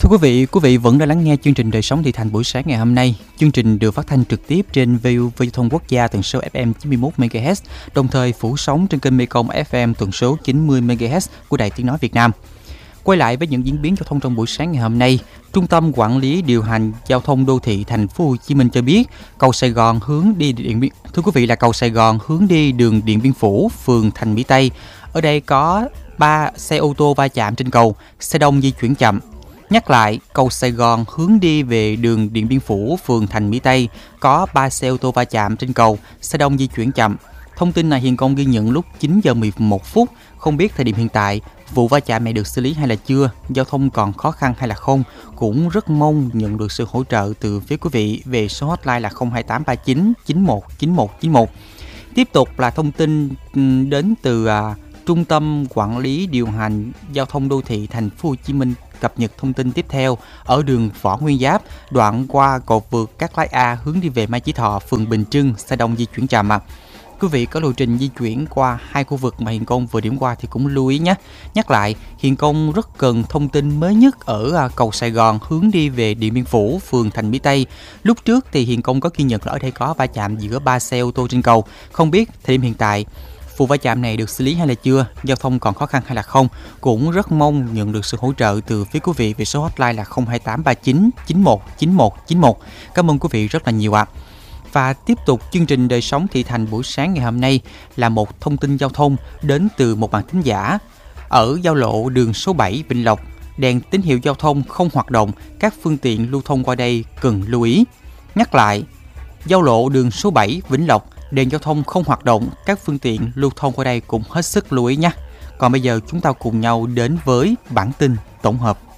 Thưa quý vị vẫn đang lắng nghe chương trình Đời sống thị thành buổi sáng ngày hôm nay. Chương trình được phát thanh trực tiếp trên VOV Giao thông Quốc gia tần số FM 91 MHz, đồng thời phủ sóng trên kênh Mekong FM tần số 90 MHz của Đài Tiếng nói Việt Nam. Quay lại với những diễn biến giao thông trong buổi sáng ngày hôm nay, Trung tâm Quản lý điều hành giao thông đô thị Thành phố Hồ Chí Minh cho biết, cầu Sài Gòn hướng đi cầu Sài Gòn hướng đi đường Điện Biên Phủ, phường Thành Mỹ Tây. Ở đây có 3 xe ô tô va chạm trên cầu, xe đông di chuyển chậm. Nhắc lại, cầu Sài Gòn hướng đi về đường Điện Biên Phủ, phường Thành Mỹ Tây, có 3 xe ô tô va chạm trên cầu, xe đông di chuyển chậm. Thông tin này hiện công ghi nhận lúc 9 giờ 11 phút. Không biết thời điểm hiện tại, vụ va chạm này được xử lý hay là chưa, giao thông còn khó khăn hay là không. Cũng rất mong nhận được sự hỗ trợ từ phía quý vị về số hotline là 02839 91 91 91. Tiếp tục là thông tin đến từ Trung tâm Quản lý điều hành giao thông đô thị Thành phố Hồ Chí Minh cập nhật thông tin tiếp theo ở đường Võ Nguyên Giáp, đoạn qua cột vượt Cát Lái A hướng đi về Mai Chí Thọ, phường Bình Trưng, xe đông di chuyển chậm. Quý vị có lộ trình di chuyển qua hai khu vực mà Hiền Công vừa điểm qua thì cũng lưu ý nhé. Nhắc lại, Hiền Công rất cần thông tin mới nhất ở cầu Sài Gòn hướng đi về Điện Biên Phủ, phường Thành Mỹ Tây. Lúc trước thì Hiền Công có ghi nhận là ở đây có va chạm giữa 3 xe ô tô trên cầu. Không biết thời điểm hiện tại vụ va chạm này được xử lý hay là chưa, giao thông còn khó khăn hay là không. Cũng rất mong nhận được sự hỗ trợ từ phía quý vị về số hotline là 02839 91 91 91. Cảm ơn quý vị rất là nhiều ạ. Và tiếp tục chương trình Đời sống thị thành buổi sáng ngày hôm nay là một thông tin giao thông đến từ một bạn thính giả. Ở giao lộ đường số 7 Vĩnh Lộc, đèn tín hiệu giao thông không hoạt động, các phương tiện lưu thông qua đây cần lưu ý. Nhắc lại, giao lộ đường số 7 Vĩnh Lộc, đèn giao thông không hoạt động, các phương tiện lưu thông qua đây cũng hết sức lưu ý nhé. Còn bây giờ chúng ta cùng nhau đến với bản tin tổng hợp.